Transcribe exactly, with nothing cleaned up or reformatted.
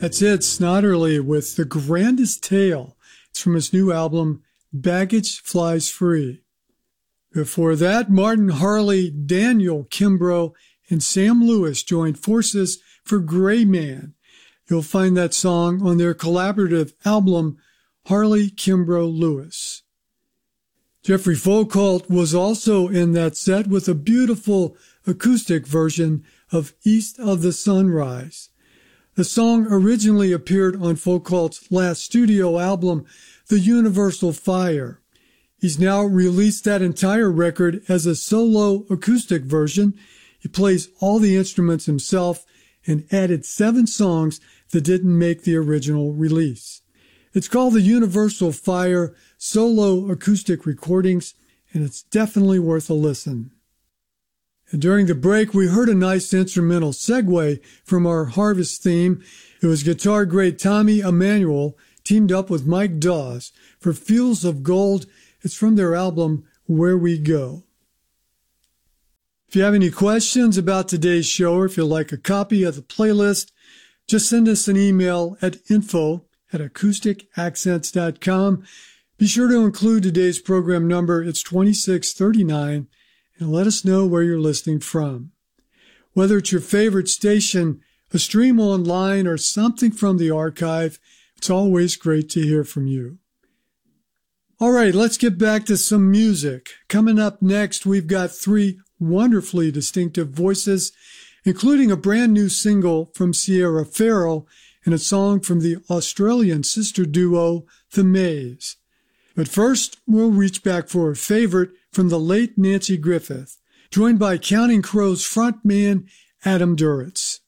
That's it, Snotterly with The Grandest Tale. It's from his new album, Baggage Flies Free. Before that, Martin Harley, Daniel Kimbrough, and Sam Lewis joined forces for Gray Man. You'll find that song on their collaborative album, Harley Kimbrough Lewis. Jeffrey Foucault was also in that set with a beautiful acoustic version of East of the Sunrise. The song originally appeared on Foucault's last studio album, The Universal Fire. He's now released that entire record as a solo acoustic version. He plays all the instruments himself and added seven songs that didn't make the original release. It's called The Universal Fire Solo Acoustic Recordings, and it's definitely worth a listen. And during the break, we heard a nice instrumental segue from our Harvest theme. It was guitar great Tommy Emmanuel teamed up with Mike Dawes for Fields of Gold. It's from their album, Where We Go. If you have any questions about today's show, or if you'd like a copy of the playlist, just send us an email at info at acoustic accents dot com. Be sure to include today's program number. It's twenty-six thirty-nine. And let us know where you're listening from. Whether it's your favorite station, a stream online, or something from the archive, it's always great to hear from you. All right, let's get back to some music. Coming up next, we've got three wonderfully distinctive voices, including a brand new single from Sierra Farrell and a song from the Australian sister duo, The Maze. But first, we'll reach back for a favorite from the late Nanci Griffith, joined by Counting Crows frontman Adam Duritz.